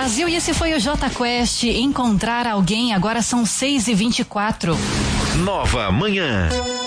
Brasil, e esse foi o J Quest, Encontrar Alguém. Agora são 6h24. Nova Manhã.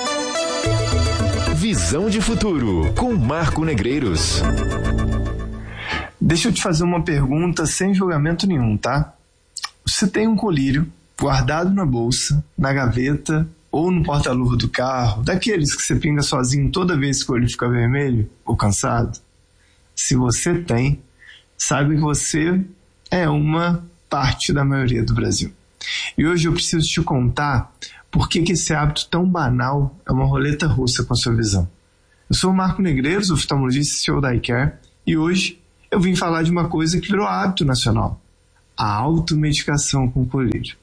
Visão de futuro com Marco Negreiros. Deixa eu te fazer uma pergunta sem julgamento nenhum, tá? Você tem um colírio guardado na bolsa, na gaveta ou no porta-luva do carro, daqueles que você pinga sozinho toda vez que o olho fica vermelho ou cansado? Se você tem, saiba que você é uma parte da maioria do Brasil. E hoje eu preciso te contar por que esse hábito tão banal é uma roleta russa com a sua visão. Eu sou o Marco Negreiros, oftalmologista e CEO da iCare, e hoje eu vim falar de uma coisa que virou hábito nacional: a automedicação com colírio.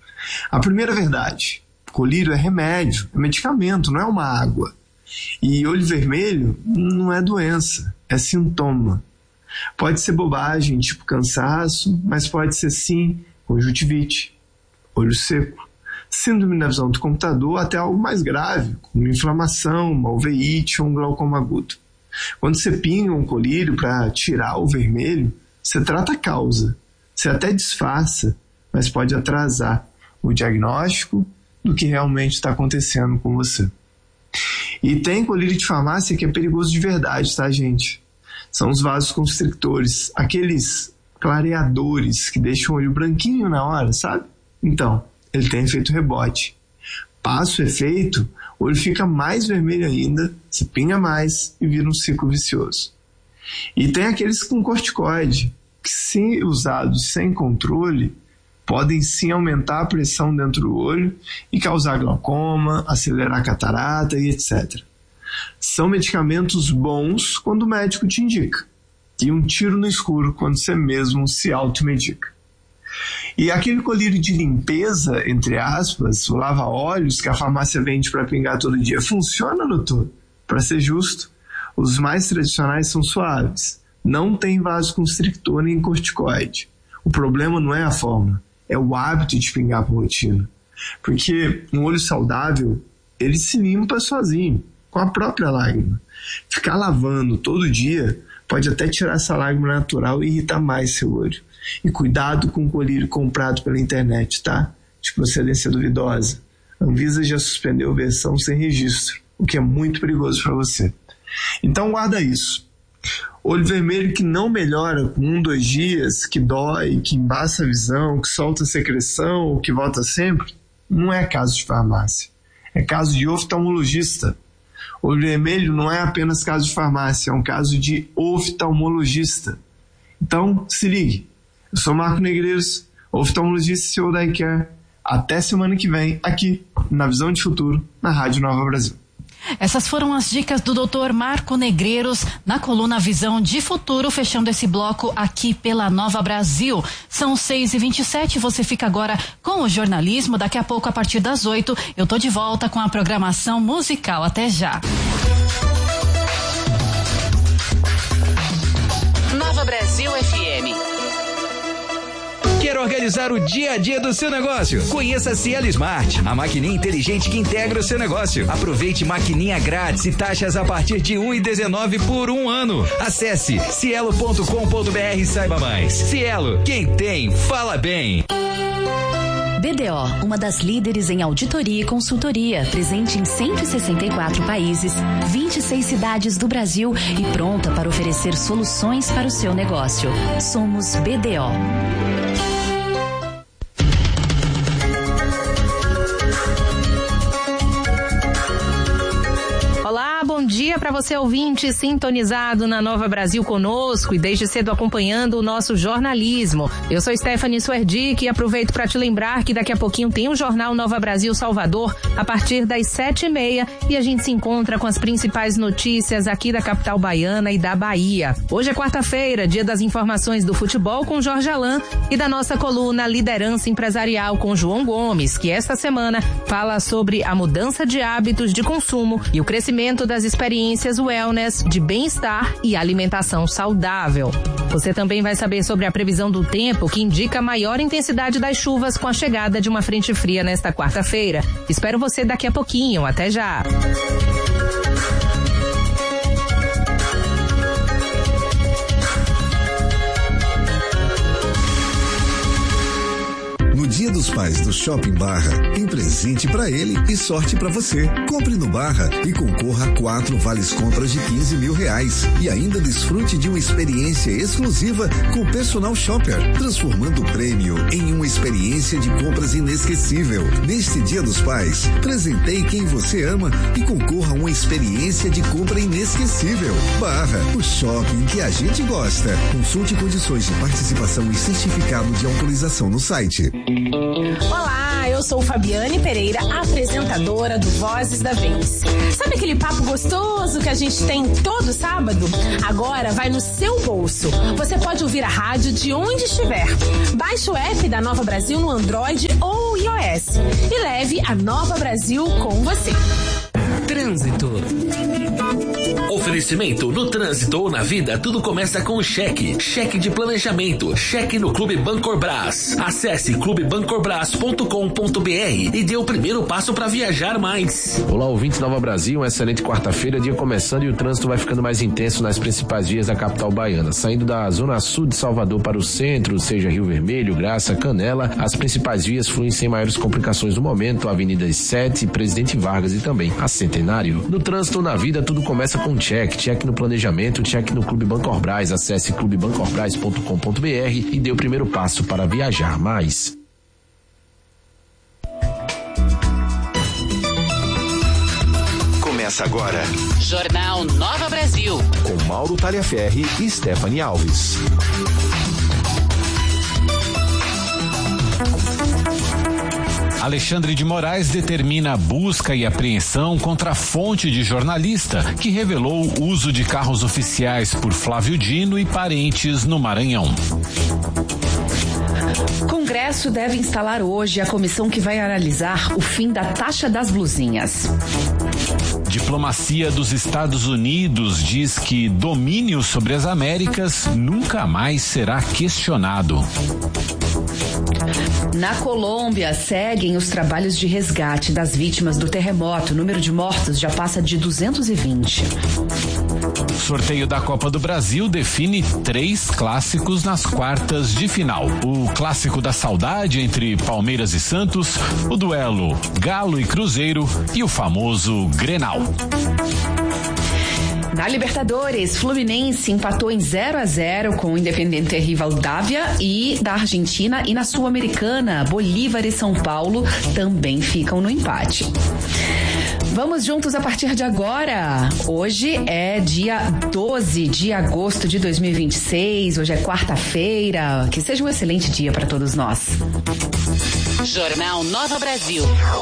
A primeira verdade: colírio é remédio, é medicamento, não é uma água. E olho vermelho não é doença, é sintoma. Pode ser bobagem, tipo cansaço, mas pode ser sim conjuntivite, olho seco, síndrome da visão do computador, até algo mais grave, como inflamação, uma uveíte ou um glaucoma agudo. Quando você pinga um colírio para tirar o vermelho, você trata a causa. Você até disfarça, mas pode atrasar o diagnóstico do que realmente está acontecendo com você. E tem colírio de farmácia que é perigoso de verdade, tá, gente? São os vasos constrictores, aqueles clareadores que deixam o olho branquinho na hora, sabe? Então, ele tem efeito rebote. Passa o efeito, o olho fica mais vermelho ainda, se pinga mais e vira um ciclo vicioso. E tem aqueles com corticoide, que se usados sem controle, podem sim aumentar a pressão dentro do olho e causar glaucoma, acelerar a catarata e etc. São medicamentos bons quando o médico te indica, e um tiro no escuro quando você mesmo se automedica. E aquele colírio de limpeza, entre aspas, o lava-olhos que a farmácia vende para pingar todo dia, funciona, doutor? Para ser justo, os mais tradicionais são suaves, não tem vasoconstrictor nem corticoide. O problema não é a forma, é o hábito de pingar por rotina. Porque um olho saudável, ele se limpa sozinho, com a própria lágrima. Ficar lavando todo dia pode até tirar essa lágrima natural e irritar mais seu olho. E cuidado com o colírio comprado pela internet, tá? De procedência duvidosa. A Anvisa já suspendeu a versão sem registro, o que é muito perigoso para você. Então guarda isso. Olho vermelho que não melhora com 1, 2 dias, que dói, que embaça a visão, que solta secreção ou que volta sempre, não é caso de farmácia. É caso de oftalmologista. Olho vermelho não é apenas caso de farmácia, é um caso de oftalmologista. Então, se ligue. Eu sou Marco Negreiros, oftalmologista e CEO da iCare. Até semana que vem, aqui na Visão de Futuro, na Rádio Nova Brasil. Essas foram as dicas do Dr. Marco Negreiros na coluna Visão de Futuro, fechando esse bloco aqui pela Nova Brasil. São 6h27, você fica agora com o jornalismo. Daqui a pouco, a partir das 8, eu tô de volta com a programação musical. Até já. Nova Brasil FM. Quer organizar o dia a dia do seu negócio? Conheça a Cielo Smart, a maquininha inteligente que integra o seu negócio. Aproveite maquininha grátis e taxas a partir de 1,19 por 1 ano. Acesse cielo.com.br e saiba mais. Cielo, quem tem, fala bem. BDO, uma das líderes em auditoria e consultoria, presente em 164 países, 26 cidades do Brasil e pronta para oferecer soluções para o seu negócio. Somos BDO. Olá, bom dia para você ouvinte sintonizado na Nova Brasil conosco e desde cedo acompanhando o nosso jornalismo. Eu sou Stephanie Suerdick e aproveito para te lembrar que daqui a pouquinho tem o Jornal Nova Brasil Salvador a partir das 7h30 e a gente se encontra com as principais notícias aqui da capital baiana e da Bahia. Hoje é quarta-feira, dia das informações do futebol com Jorge Alain e da nossa coluna Liderança Empresarial com João Gomes, que esta semana fala sobre a mudança de hábitos de consumo e o crescimento das experiências wellness, de bem-estar e alimentação saudável. Você também vai saber sobre a previsão do tempo que indica maior intensidade das chuvas com a chegada de uma frente fria nesta quarta-feira. Espero você daqui a pouquinho. Até já! Pais do Shopping Barra. Tem presente pra ele e sorte pra você. Compre no Barra e concorra a 4 vales compras de R$15 mil. E ainda desfrute de uma experiência exclusiva com o Personal Shopper, transformando o prêmio em uma experiência de compras inesquecível. Neste Dia dos Pais, presenteie quem você ama e concorra a uma experiência de compra inesquecível. Barra, o shopping que a gente gosta. Consulte condições de participação e certificado de autorização no site. Olá, eu sou Fabiane Pereira, apresentadora do Vozes da Vez. Sabe aquele papo gostoso que a gente tem todo sábado? Agora vai no seu bolso. Você pode ouvir a rádio de onde estiver. Baixe o app da Nova Brasil no Android ou iOS e leve a Nova Brasil com você. Trânsito. Oferecimento: no trânsito ou na vida, tudo começa com o cheque. Cheque de planejamento. Cheque no Clube Bancorbras. Acesse clubebancorbras.com.br e dê o primeiro passo para viajar mais. Olá, ouvintes Nova Brasil, uma excelente quarta-feira, dia começando e o trânsito vai ficando mais intenso nas principais vias da capital baiana. Saindo da zona sul de Salvador para o centro, seja Rio Vermelho, Graça, Canela, as principais vias fluem sem maiores complicações no momento, Avenida 7, Presidente Vargas e também a Centenário. No trânsito ou na vida, tudo começa com cheque no planejamento, cheque no Clube Bancorbras. Acesse clubebancorbras.com.br e dê o primeiro passo para viajar mais. Começa agora. Jornal Nova Brasil. Com Mauro Taliaferri e Stephanie Alves. Alexandre de Moraes determina a busca e apreensão contra a fonte de jornalista que revelou o uso de carros oficiais por Flávio Dino e parentes no Maranhão. Congresso deve instalar hoje a comissão que vai analisar o fim da taxa das blusinhas. Diplomacia dos Estados Unidos diz que domínio sobre as Américas nunca mais será questionado. Na Colômbia, seguem os trabalhos de resgate das vítimas do terremoto. O número de mortos já passa de 220. Sorteio da Copa do Brasil define 3 clássicos nas quartas de final. O clássico da saudade entre Palmeiras e Santos, o duelo Galo e Cruzeiro e o famoso Grenal. Na Libertadores, Fluminense empatou em 0-0 com o Independiente Rivadavia e da Argentina, e na Sul-Americana, Bolívar e São Paulo também ficam no empate. Vamos juntos a partir de agora. Hoje é dia 12 de agosto de 2026, hoje é quarta-feira. Que seja um excelente dia para todos nós. Jornal Nova Brasil.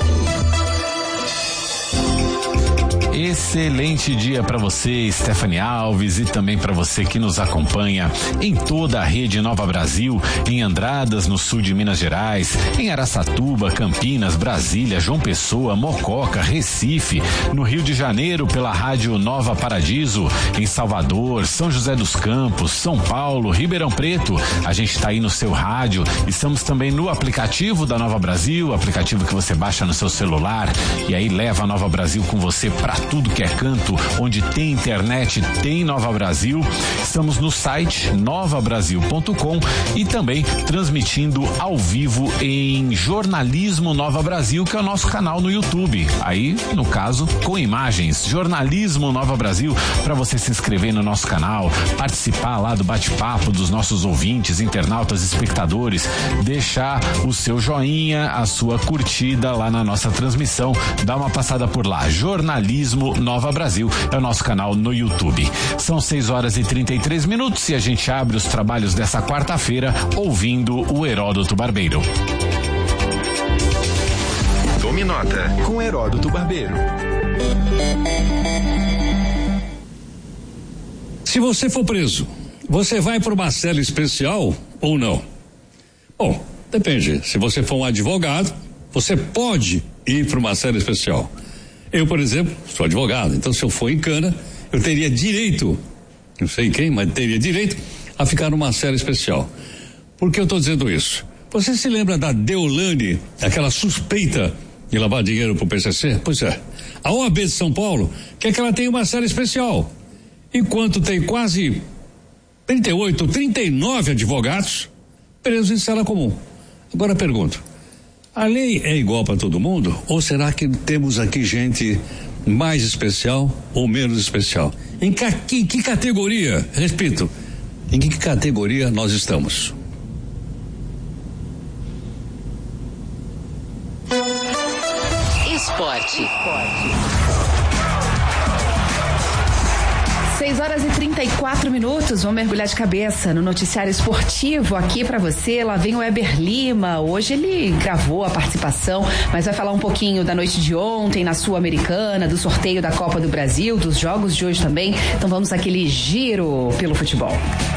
Excelente dia para você, Stephanie Alves, e também para você que nos acompanha em toda a rede Nova Brasil, em Andradas, no sul de Minas Gerais, em Araçatuba, Campinas, Brasília, João Pessoa, Mococa, Recife, no Rio de Janeiro pela Rádio Nova Paradiso, em Salvador, São José dos Campos, São Paulo, Ribeirão Preto. A gente está aí no seu rádio, estamos também no aplicativo da Nova Brasil, aplicativo que você baixa no seu celular e aí leva a Nova Brasil com você para tudo que é canto, onde tem internet, tem Nova Brasil. Estamos no site novabrasil.com e também transmitindo ao vivo em Jornalismo Nova Brasil, que é o nosso canal no YouTube. Aí, no caso, com imagens. Jornalismo Nova Brasil, para você se inscrever no nosso canal, participar lá do bate-papo dos nossos ouvintes, internautas, espectadores, deixar o seu joinha, a sua curtida lá na nossa transmissão. Dá uma passada por lá. Jornalismo Nova Brasil é o nosso canal no YouTube. São 6h33 e a gente abre os trabalhos dessa quarta-feira ouvindo o Heródoto Barbeiro. Tome nota com Heródoto Barbeiro. Se você for preso, você vai para uma cela especial ou não? Bom, depende. Se você for um advogado, você pode ir para uma cela especial. Eu, por exemplo, sou advogado, então se eu for em cana, eu teria direito, não sei quem, mas teria direito a ficar numa cela especial. Por que eu estou dizendo isso? Você se lembra da Deolane, aquela suspeita de lavar dinheiro pro PCC? Pois é. A OAB de São Paulo quer que ela tenha uma cela especial. Enquanto tem quase 38, 39 advogados presos em cela comum. Agora pergunto, A lei é igual para todo mundo? Ou será que temos aqui gente mais especial ou menos especial? Em que categoria? Repito, em que categoria nós estamos? Esporte. 6h34, vamos mergulhar de cabeça no noticiário esportivo aqui pra você. Lá vem o Weber Lima. Hoje ele gravou a participação, mas vai falar um pouquinho da noite de ontem na Sul-Americana, do sorteio da Copa do Brasil, dos jogos de hoje também. Então vamos àquele giro pelo futebol.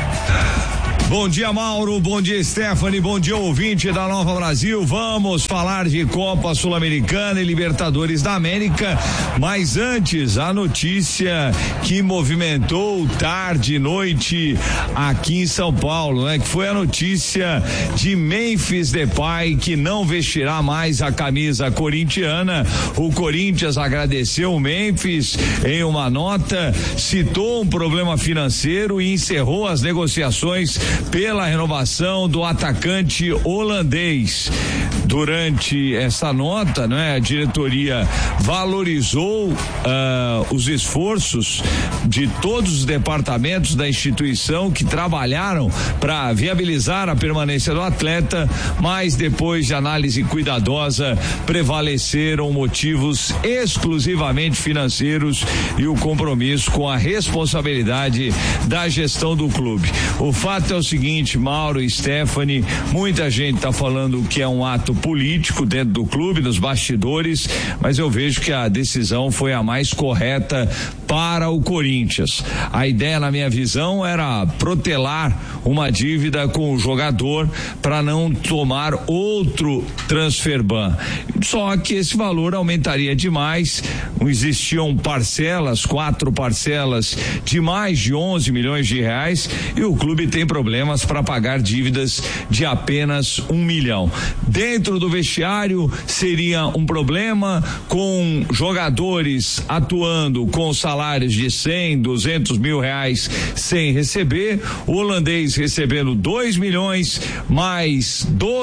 Bom dia, Mauro, bom dia, Stephanie, bom dia, ouvinte da Nova Brasil. Vamos falar de Copa Sul-Americana e Libertadores da América, mas antes, a notícia que movimentou tarde e noite aqui em São Paulo, né? Que foi a notícia de Memphis Depay, que não vestirá mais a camisa corintiana. O Corinthians agradeceu o Memphis em uma nota, citou um problema financeiro e encerrou as negociações pela renovação do atacante holandês. Durante essa nota, né, a diretoria valorizou os esforços de todos os departamentos da instituição que trabalharam para viabilizar a permanência do atleta, mas depois de análise cuidadosa prevaleceram motivos exclusivamente financeiros e o compromisso com a responsabilidade da gestão do clube. O fato é o seguinte, Mauro e Stephanie, muita gente está falando que é um ato político dentro do clube, nos bastidores, mas eu vejo que a decisão foi a mais correta para o Corinthians. A ideia, na minha visão, era protelar uma dívida com o jogador para não tomar outro transfer ban. Só que esse valor aumentaria demais. Existiam parcelas, 4 parcelas de mais de 11 milhões de reais e o clube tem problemas para pagar dívidas de apenas 1 milhão. Dentro do vestiário seria um problema com jogadores atuando com salários de 100, 200 mil reais sem receber, o holandês recebendo 2 milhões mais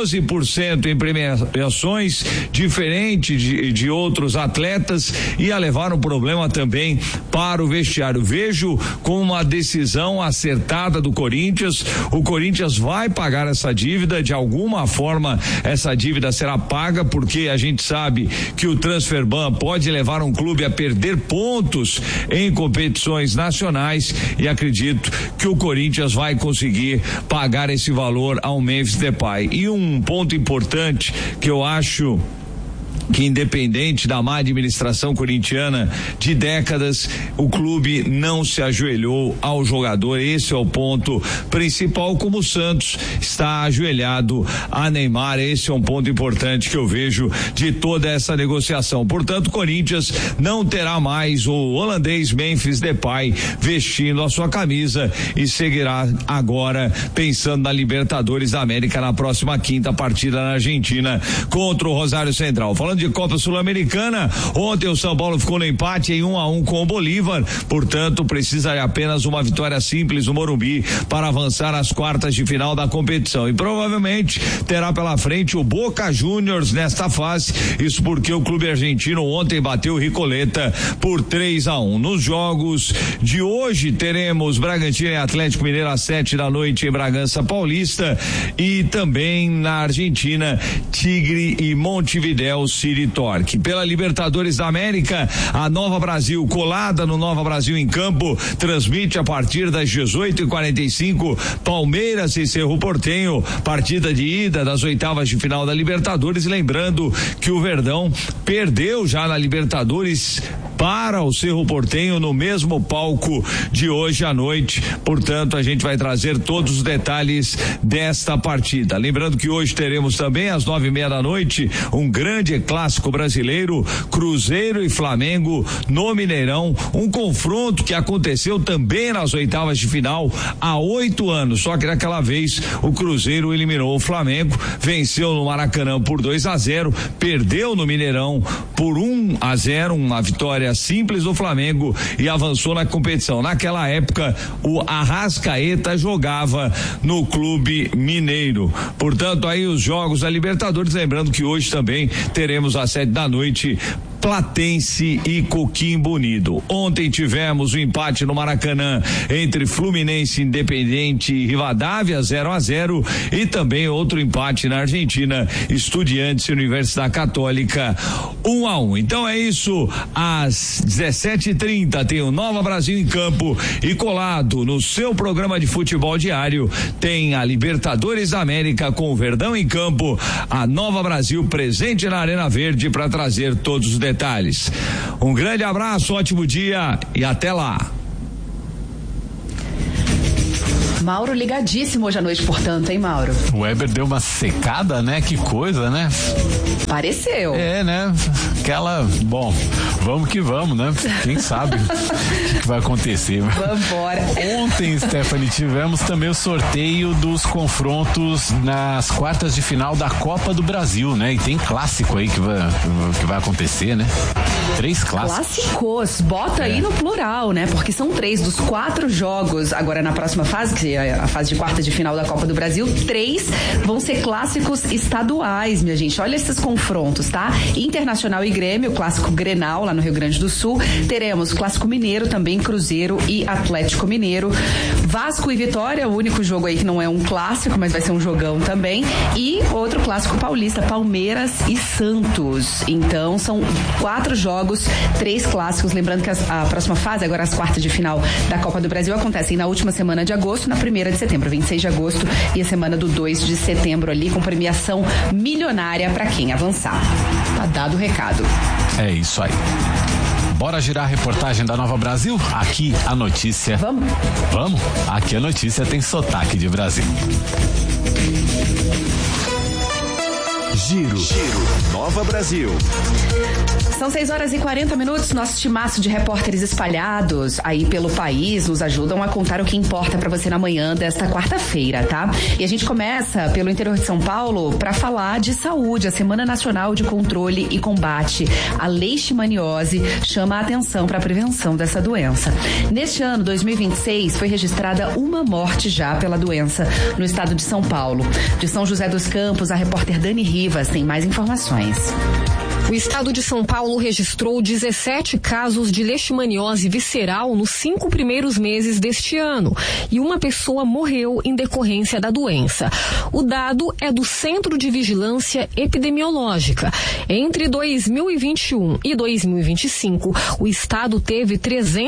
12% em premiações, diferente de outros atletas, ia levar um problema também para o vestiário. Vejo como uma decisão acertada do Corinthians. O Corinthians vai pagar essa dívida, de alguma forma essa dívida será paga, porque a gente sabe que o transfer ban pode levar um clube a perder pontos em competições nacionais e acredito que o Corinthians vai conseguir pagar esse valor ao Memphis Depay. E um ponto importante que eu acho que, independente da má administração corintiana de décadas, o clube não se ajoelhou ao jogador. Esse é o ponto principal, como o Santos está ajoelhado a Neymar. Esse é um ponto importante que eu vejo de toda essa negociação. Portanto, o Corinthians não terá mais o holandês Memphis Depay vestindo a sua camisa e seguirá agora pensando na Libertadores da América na próxima quinta partida na Argentina contra o Rosário Central. Falando de Copa Sul-Americana, ontem o São Paulo ficou no empate em 1-1 com o Bolívar, portanto precisa de apenas uma vitória simples no Morumbi para avançar às quartas de final da competição e provavelmente terá pela frente o Boca Juniors nesta fase, isso porque o clube argentino ontem bateu o Ricoleta por 3-1. Nos jogos de hoje teremos Bragantino e Atlético Mineiro às 7 da noite em Bragança Paulista e também na Argentina Tigre e Montevidéu City Torque. Pela Libertadores da América, a Nova Brasil, colada no Nova Brasil em campo, transmite a partir das 18h45 Palmeiras e Cerro Porteño, partida de ida das oitavas de final da Libertadores. Lembrando que o Verdão perdeu já na Libertadores para o Cerro Porteño no mesmo palco de hoje à noite, portanto a gente vai trazer todos os detalhes desta partida. Lembrando que hoje teremos também às 9:30 da noite um grande clássico brasileiro, Cruzeiro e Flamengo no Mineirão, um confronto que aconteceu também nas oitavas de final há 8 anos, só que naquela vez o Cruzeiro eliminou o Flamengo, venceu no Maracanã por 2-0, perdeu no Mineirão por 1-0, uma vitória vitória simples do Flamengo e avançou na competição. Naquela época, o Arrascaeta jogava no Clube Mineiro. Portanto, aí os jogos da Libertadores, lembrando que hoje também teremos às 7 da noite Platense e Coquimbo Unido. Ontem tivemos o empate no Maracanã entre Fluminense, Independente e Rivadavia 0-0 e também outro empate na Argentina, Estudiantes e Universidade Católica 1-1. Então é isso, às 17h30 tem o Nova Brasil em campo e colado no seu programa de futebol diário tem a Libertadores da América com o Verdão em campo, a Nova Brasil presente na Arena Verde para trazer todos os detalhes. Um grande abraço, ótimo dia e até lá. Mauro ligadíssimo hoje à noite, portanto, hein, Mauro? O Weber deu uma secada, né? Que coisa, né? Pareceu. É, né? Bom, vamos que vamos, né? Quem sabe o que vai acontecer. Vambora. Ontem, Stephanie, tivemos também o sorteio dos confrontos nas quartas de final da Copa do Brasil, né? E tem clássico aí que vai acontecer, né? 3 clássicos. Clássicos, bota aí no plural, né? Porque são 3 dos 4 jogos agora na próxima fase, que é a fase de quartas de final da Copa do Brasil, 3 vão ser clássicos estaduais, minha gente. Olha esses confrontos, tá? Internacional e Grêmio, clássico Grenal lá no Rio Grande do Sul. Teremos clássico mineiro também, Cruzeiro e Atlético Mineiro. Vasco e Vitória, o único jogo aí que não é um clássico, mas vai ser um jogão também. E outro clássico paulista, Palmeiras e Santos. Então são 4 jogos, 3 clássicos. Lembrando que a próxima fase, agora as quartas de final da Copa do Brasil, acontecem na última semana de agosto, na 1ª de setembro, 26 de agosto e a semana do 2 de setembro ali, com premiação milionária para quem avançar. Tá dado o recado. É isso aí. Bora girar a reportagem da Nova Brasil? Aqui a notícia. Vamos? Vamos? Aqui a notícia tem sotaque de Brasil. Giro Nova Brasil. São 6h40, nosso timaço de repórteres espalhados aí pelo país nos ajudam a contar o que importa para você na manhã desta quarta-feira, tá? E a gente começa pelo interior de São Paulo para falar de saúde. A Semana Nacional de Controle e Combate à Leishmaniose chama a atenção para a prevenção dessa doença. Neste ano, 2026, foi registrada uma morte já pela doença no estado de São Paulo. De São José dos Campos, a repórter Dani Rivas tem mais informações. O estado de São Paulo registrou 17 casos de leishmaniose visceral nos 5 primeiros meses deste ano e uma pessoa morreu em decorrência da doença. O dado é do Centro de Vigilância Epidemiológica. Entre 2021 e 2025, o estado teve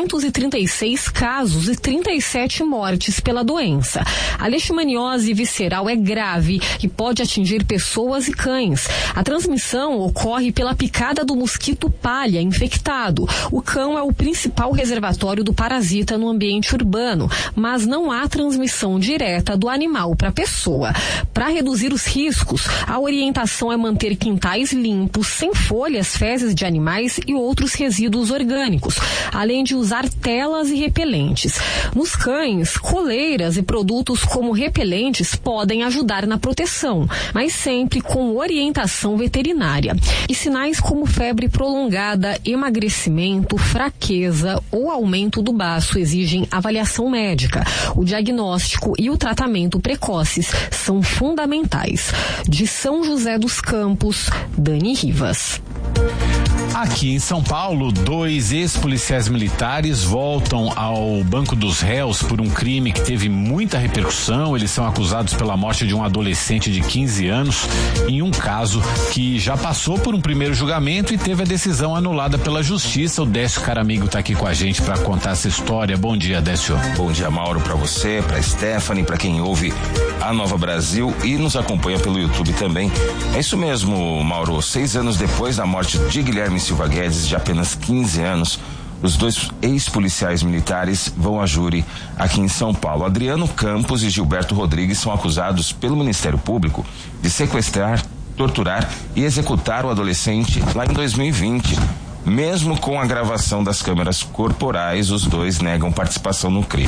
336 casos e 37 mortes pela doença. A leishmaniose visceral é grave e pode atingir pessoas e cães. A transmissão ocorre pela picada do mosquito palha infectado. O cão é o principal reservatório do parasita no ambiente urbano, mas não há transmissão direta do animal para a pessoa. Para reduzir os riscos, a orientação é manter quintais limpos, sem folhas, fezes de animais e outros resíduos orgânicos, além de usar telas e repelentes. Nos cães, coleiras e produtos como repelentes podem ajudar na proteção, mas sempre com orientação veterinária. E sinais como febre prolongada, emagrecimento, fraqueza ou aumento do baço exigem avaliação médica. O diagnóstico e o tratamento precoces são fundamentais. De São José dos Campos, Dani Rivas. Aqui em São Paulo, 2 ex-policiais militares voltam ao banco dos réus por um crime que teve muita repercussão. Eles são acusados pela morte de um adolescente de 15 anos em um caso que já passou por um primeiro julgamento e teve a decisão anulada pela justiça. O Décio Caramigo está aqui com a gente para contar essa história. Bom dia, Décio. Bom dia, Mauro, para você, para Stephanie, para quem ouve a Nova Brasil e nos acompanha pelo YouTube também. É isso mesmo, Mauro. 6 anos depois da morte de Guilherme Silva Guedes, de apenas 15 anos, os 2 ex-policiais militares vão a júri aqui em São Paulo. Adriano Campos e Gilberto Rodrigues são acusados pelo Ministério Público de sequestrar, torturar e executar o adolescente lá em 2020. Mesmo com a gravação das câmeras corporais, os 2 negam participação no crime.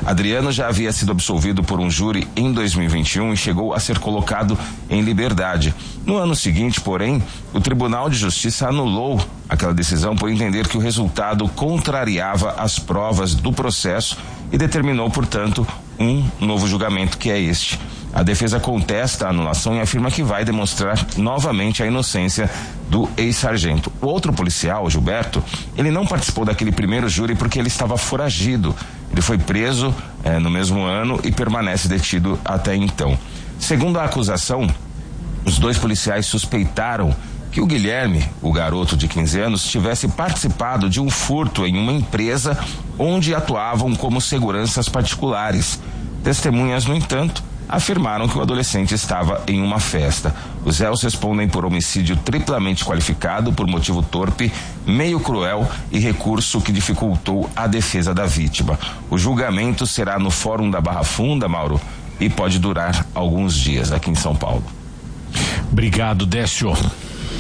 Adriano já havia sido absolvido por um júri em 2021 e chegou a ser colocado em liberdade. No ano seguinte, porém, o Tribunal de Justiça anulou aquela decisão por entender que o resultado contrariava as provas do processo e determinou, portanto, um novo julgamento, que é este. A defesa contesta a anulação e afirma que vai demonstrar novamente a inocência do ex-sargento. O outro policial, Gilberto, ele não participou daquele primeiro júri porque ele estava foragido. Ele foi preso no mesmo ano e permanece detido até então. Segundo a acusação, os dois policiais suspeitaram que o Guilherme, o garoto de 15 anos, tivesse participado de um furto em uma empresa onde atuavam como seguranças particulares. Testemunhas, no entanto, afirmaram que o adolescente estava em uma festa. Os réus respondem por homicídio triplamente qualificado por motivo torpe, meio cruel e recurso que dificultou a defesa da vítima. O julgamento será no Fórum da Barra Funda, Mauro, e pode durar alguns dias aqui em São Paulo. Obrigado, Décio.